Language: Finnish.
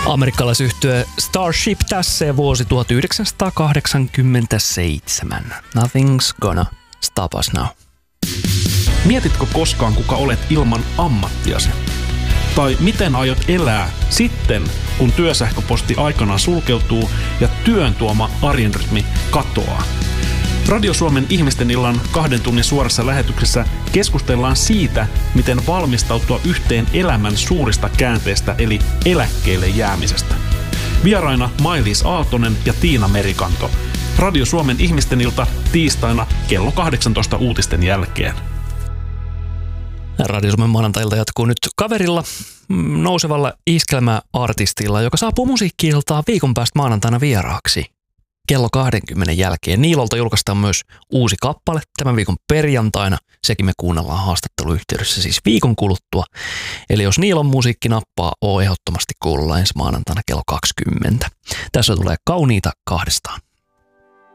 Amerikkalaisyhtye Starship tässä ja vuosi 1987. Nothing's gonna stop us now. Mietitkö koskaan, kuka olet ilman ammattiasi? Tai miten aiot elää sitten, kun työsähköposti aikanaan sulkeutuu ja työn tuoma arjen rytmi katoaa? Radio Suomen ihmisten illan 2 tunnin suorassa lähetyksessä keskustellaan siitä, miten valmistautua yhteen elämän suurista käänteistä eli eläkkeelle jäämisestä. Vieraina Mailis Aaltonen ja Tiina Merikanto. Radio Suomen ihmisten ilta tiistaina kello 18 uutisten jälkeen. Radio Suomen maanantailta jatkuu nyt kaverilla, nousevalla iskelmäartistilla, joka saapuu musiikki-iltaan viikon päästä maanantaina vieraaksi. Kello 20 jälkeen. Niilolta julkaistaan myös uusi kappale tämän viikon perjantaina. Sekin me kuunnellaan haastatteluyhteydessä siis viikon kuluttua. Eli jos Niilon musiikki nappaa, oo ehdottomasti kuulla ensi maanantaina kello 20. Tässä tulee Kauniita kahdestaan.